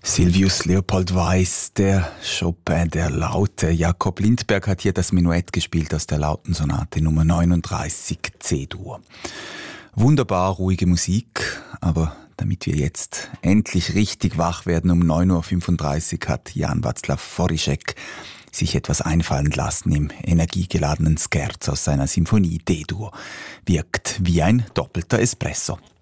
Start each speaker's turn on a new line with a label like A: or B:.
A: Silvius Leopold Weiss, der Chopin der Laute. Jakob Lindberg hat hier das Menuett gespielt aus der Lautensonate Nummer 39 C-Dur. Wunderbar ruhige Musik, aber damit wir jetzt endlich richtig wach werden, um 9.35 Uhr hat Jan Václav Foríšek sich etwas einfallen lassen im energiegeladenen Scherzo aus seiner Symphonie D-Dur. Wirkt wie ein doppelter Espresso.